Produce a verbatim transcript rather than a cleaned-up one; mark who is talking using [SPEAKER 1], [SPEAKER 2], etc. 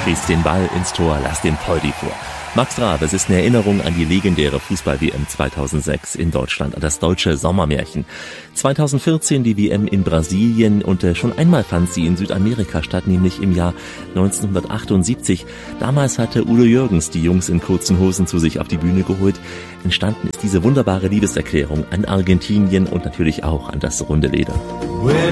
[SPEAKER 1] schießt den Ball ins Tor, lass den Poldi vor. Max Raab, es ist eine Erinnerung an die legendäre Fußball-W M zweitausendsechs in Deutschland, an das deutsche Sommermärchen. zweitausendvierzehn die W M in Brasilien und äh, schon einmal fand sie in Südamerika statt, nämlich im Jahr neunzehnhundertachtundsiebzig. Damals hatte Udo Jürgens die Jungs in kurzen Hosen zu sich auf die Bühne geholt. Entstanden ist diese wunderbare Liebeserklärung an Argentinien und natürlich auch an das runde Leder.